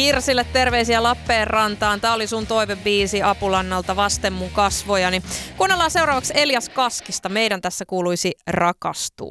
Kirsille terveisiä Lappeenrantaan. Tää oli sun toivebiisi Apulannalta Vasten mun kasvojani. Kuunnellaan seuraavaksi Elias Kaskista. Meidän tässä kuuluisi rakastuu.